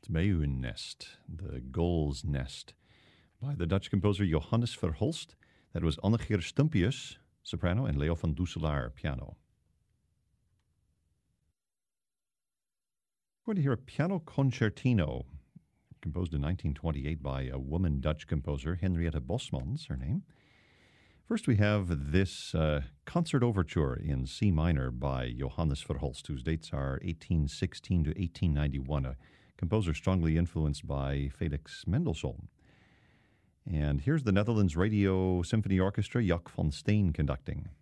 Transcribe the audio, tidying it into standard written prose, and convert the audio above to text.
Meeuwennest, the Gull's Nest, by the Dutch composer Johannes Verhulst. That was Annegeer Stumpius, soprano, and Leo van Dusselaar, piano. We're going to hear a piano concertino, composed in 1928 by a woman Dutch composer, Henriette Bosmans, her name. First, we have this concert overture in C minor by Johannes Verhulst, whose dates are 1816 to 1891, a composer strongly influenced by Felix Mendelssohn. And here's the Netherlands Radio Symphony Orchestra, Jack van Steen conducting.